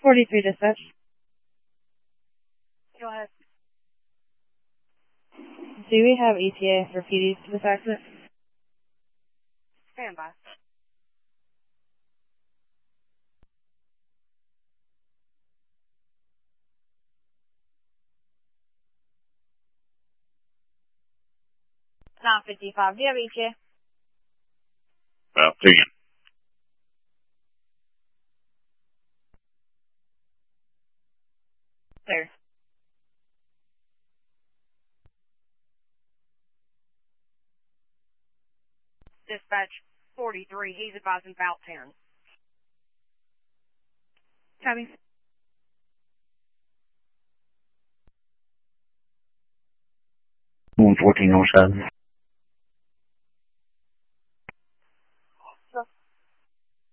43 dispatch. Go ahead. Do we have ETA for PDs to this accident? Stand by. $9.55. Do you have ETA? About 10. There. Dispatch 43. He's advising about 10. Copy. 1407.